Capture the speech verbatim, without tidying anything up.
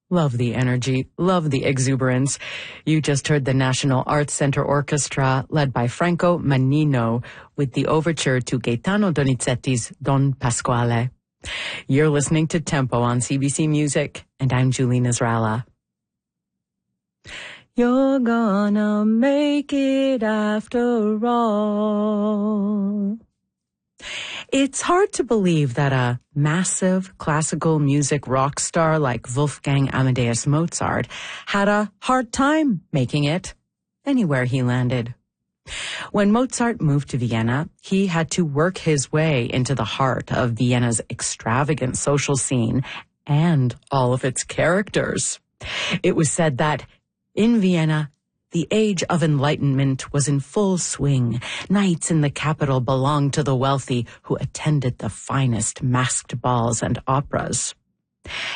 Love the energy, love the exuberance. You just heard the National Arts Center Orchestra, led by Franco Mannino, with the overture to Gaetano Donizetti's Don Pasquale. You're listening to Tempo on C B C Music, and I'm Julie Nasrallah. You're gonna make it after all. It's hard to believe that a massive classical music rock star like Wolfgang Amadeus Mozart had a hard time making it anywhere he landed. When Mozart moved to Vienna, he had to work his way into the heart of Vienna's extravagant social scene and all of its characters. It was said that in Vienna, the age of enlightenment was in full swing. Nights in the capital belonged to the wealthy who attended the finest masked balls and operas.